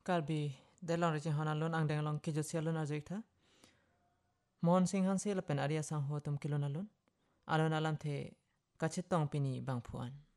Kalbi delong rejeng honalun ang dengalong kijosialun arjoik tha. Mohon Singh hansi lepen Arya sang ho tum kilun alun. Alun alam the kachitong pini bang puan.